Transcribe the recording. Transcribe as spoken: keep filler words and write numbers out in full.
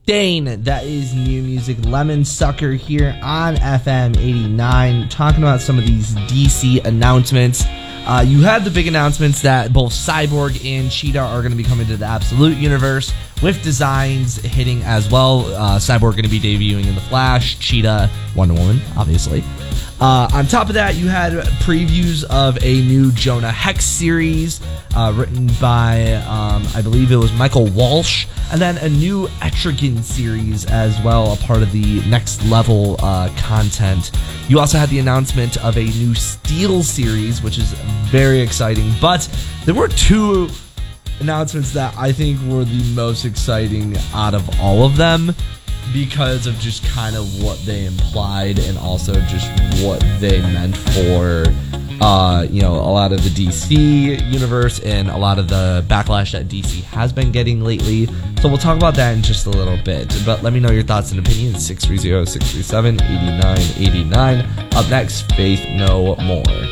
Dane, that is new music. Lemon Sucker here on F M eighty-nine, talking about some of these D C announcements. Uh, you had the big announcements that both Cyborg and Cheetah are going to be coming to the Absolute Universe, with designs hitting as well. Uh, Cyborg going to be debuting in The Flash, Cheetah, Wonder Woman, obviously. Uh, on top of that, you had previews of a new Jonah Hex series uh, written by, um, I believe it was Michael Walsh, and then a new Etrigan series as well, a part of the Next Level uh, content. You also had the announcement of a new Steel series, which is very exciting, but there were two announcements that I think were the most exciting out of all of them, because of just kind of what they implied and also just what they meant for, uh, you know, a lot of the D C universe and a lot of the backlash that D C has been getting lately. So we'll talk about that in just a little bit. But let me know your thoughts and opinions. six three zero, six three seven, eight nine eight nine. Up next, Faith No More.